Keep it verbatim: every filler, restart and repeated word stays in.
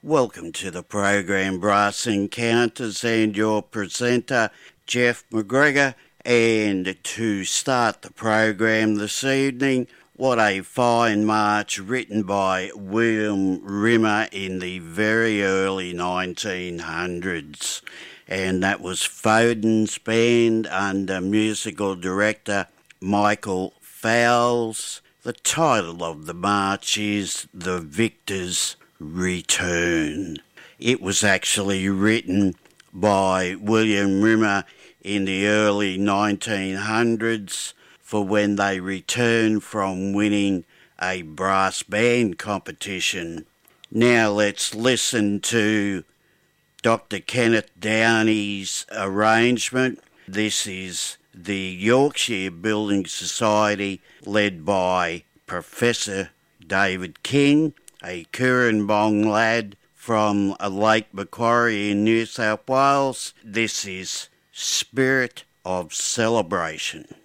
Welcome to the program Brass Encounters and your presenter Jeff McGregor. And to start the program this evening, what a fine march written by William Rimmer in the very early nineteen hundreds. And that was Foden's band under musical director Michael Fowles. The title of the march is The Victor's Return. It was actually written by William Rimmer in the early nineteen hundreds for when they returned from winning a brass band competition. Now let's listen to Doctor Kenneth Downey's arrangement. This is the Yorkshire Building Society led by Professor David King, a Cooranbong lad from Lake Macquarie in New South Wales. This is Spirit of Celebration.